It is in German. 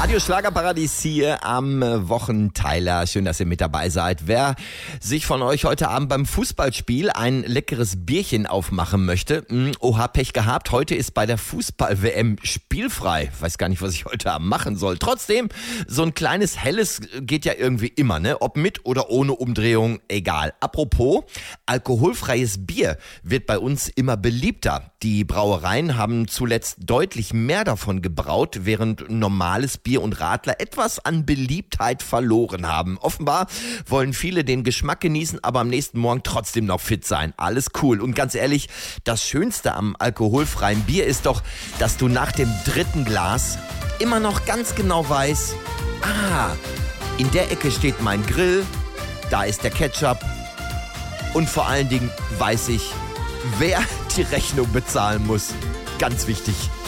Radio Schlagerparadies hier am Wochenteiler. Schön, dass ihr mit dabei seid. Wer sich von euch heute Abend beim Fußballspiel ein leckeres Bierchen aufmachen möchte, oha, Pech gehabt. Heute ist bei der Fußball-WM spielfrei. Weiß gar nicht, was ich heute Abend machen soll. Trotzdem, so ein kleines Helles geht ja irgendwie immer, ne? Ob mit oder ohne Umdrehung, egal. Apropos, alkoholfreies Bier wird bei uns immer beliebter. Die Brauereien haben zuletzt deutlich mehr davon gebraut, während normales Bier und Radler etwas an Beliebtheit verloren haben. Offenbar wollen viele den Geschmack genießen, aber am nächsten Morgen trotzdem noch fit sein. Alles cool. Und ganz ehrlich, das Schönste am alkoholfreien Bier ist doch, dass du nach dem 3. Glas immer noch ganz genau weißt, in der Ecke steht mein Grill, da ist der Ketchup und vor allen Dingen weiß ich, wer die Rechnung bezahlen muss. Ganz wichtig.